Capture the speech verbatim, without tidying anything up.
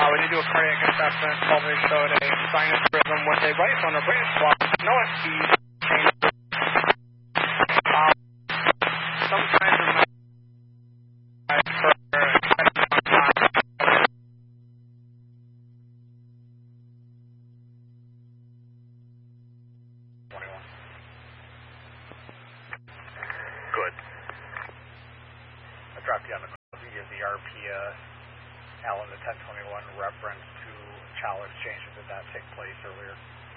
when you do a cardiac assessment, probably showed a sinus rhythm with a right on a brain swap, no S P change. Um, sometimes it might be for twenty-one. Good. I dropped you on the call to give the R P uh, Alan the ten twenty-one reference to channel exchange. Did that take place earlier?